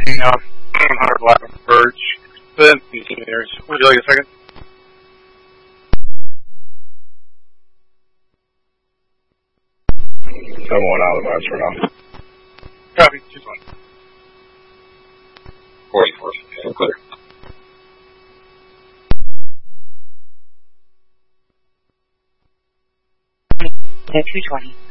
Hanging out 100 Black Birch. Then, would you like a second? Someone out of the box for now. Copy, 220. 44, clear. 220.